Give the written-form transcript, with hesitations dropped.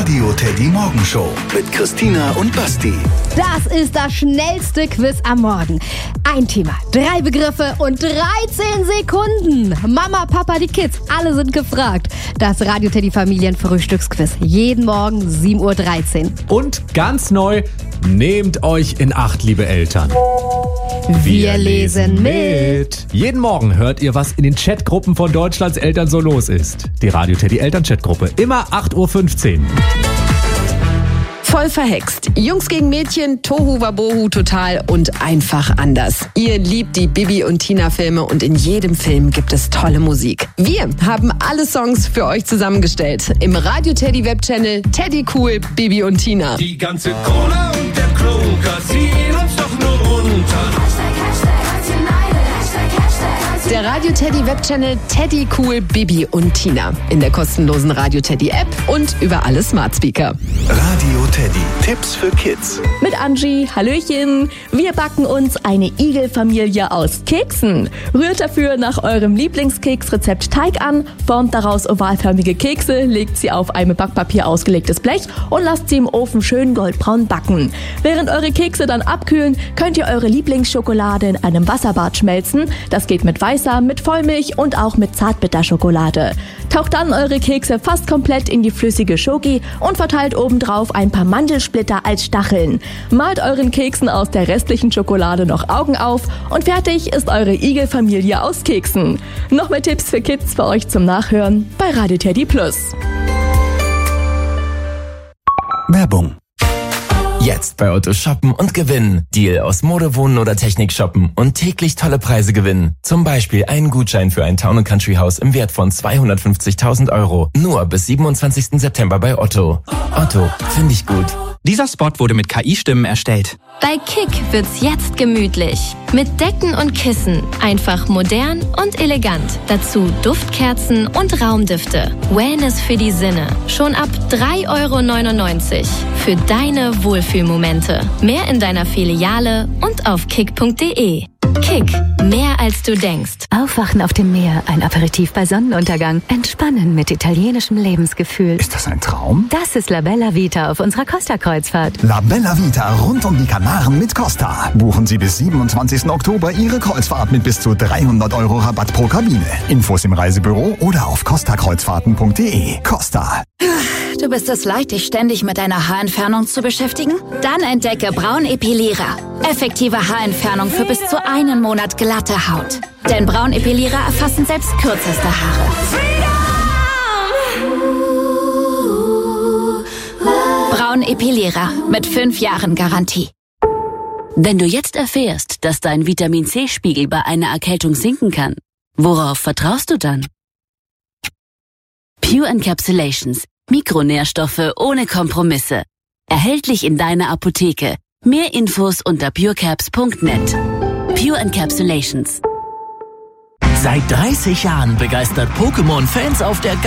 Radio Teddy Morgenshow mit Christina und Basti. Das ist das schnellste Quiz am Morgen. Ein Thema, 3 Begriffe und 13 Sekunden. Mama, Papa, die Kids, alle sind gefragt. Das Radio Teddy Familienfrühstücksquiz. Jeden Morgen 7:13 Uhr. Und ganz neu, nehmt euch in Acht, liebe Eltern. Wir lesen mit. Jeden Morgen hört ihr, was in den Chatgruppen von Deutschlands Eltern so los ist. Die Radio Teddy Eltern-Chatgruppe. Immer 8:15 Uhr. Voll verhext. Jungs gegen Mädchen, Tohu Wabohu total und einfach anders. Ihr liebt die Bibi und Tina Filme und in jedem Film gibt es tolle Musik. Wir haben alle Songs für euch zusammengestellt. Im Radio Teddy Webchannel Teddy Cool, Bibi und Tina. Die ganze Cola und der Kloker ziehen uns doch nur runter. Der Radio Teddy Webchannel Teddy Cool, Bibi und Tina. In der kostenlosen Radio Teddy App und über alle Smart Speaker. Radio Teddy. Tipps für Kids. Mit Angie, Hallöchen. Wir backen uns eine Igelfamilie aus Keksen. Rührt dafür nach eurem Lieblingskeksrezept Teig an, formt daraus ovalförmige Kekse, legt sie auf ein mit Backpapier ausgelegtes Blech und lasst sie im Ofen schön goldbraun backen. Während eure Kekse dann abkühlen, könnt ihr eure Lieblingsschokolade in einem Wasserbad schmelzen. Das geht mit Weißsamen, mit Vollmilch und auch mit Zartbitterschokolade. Taucht dann eure Kekse fast komplett in die flüssige Schoki und verteilt obendrauf ein paar Mandelsplitter als Stacheln. Malt euren Keksen aus der restlichen Schokolade noch Augen auf und fertig ist eure Igelfamilie aus Keksen. Noch mehr Tipps für Kids für euch zum Nachhören bei Radio Teddy Plus. Werbung. Jetzt bei Otto shoppen und gewinnen. Deal aus Mode, Wohnen oder Technik shoppen und täglich tolle Preise gewinnen. Zum Beispiel einen Gutschein für ein Town & Country Haus im Wert von 250.000 €. Nur bis 27. September bei Otto. Otto, finde ich gut. Dieser Spot wurde mit KI-Stimmen erstellt. Bei Kick wird's jetzt gemütlich. Mit Decken und Kissen. Einfach modern und elegant. Dazu Duftkerzen und Raumdüfte. Wellness für die Sinne. Schon ab 3,99 € für deine Wohlfühlmomente. Mehr in deiner Filiale und auf kick.de. Kick. Mehr als du denkst. Aufwachen auf dem Meer, ein Aperitif bei Sonnenuntergang. Entspannen mit italienischem Lebensgefühl. Ist das ein Traum? Das ist La Bella Vita auf unserer Costa-Kreuzfahrt. La Bella Vita rund um die Kanaren mit Costa. Buchen Sie bis 27. Oktober Ihre Kreuzfahrt mit bis zu 300 € Rabatt pro Kabine. Infos im Reisebüro oder auf costakreuzfahrten.de. Costa. Du bist es leid, dich ständig mit deiner Haarentfernung zu beschäftigen? Dann entdecke Braun Epilierer. Effektive Haarentfernung für bis zu einen Monat glatte Haut. Denn Braun Epilierer erfassen selbst kürzeste Haare. Braun Epilierer mit 5 Jahren Garantie. Wenn du jetzt erfährst, dass dein Vitamin-C-Spiegel bei einer Erkältung sinken kann, worauf vertraust du dann? Pure Encapsulations. Mikronährstoffe ohne Kompromisse. Erhältlich in deiner Apotheke. Mehr Infos unter purecaps.net. Pure Encapsulations. Seit 30 Jahren begeistert Pokémon-Fans auf der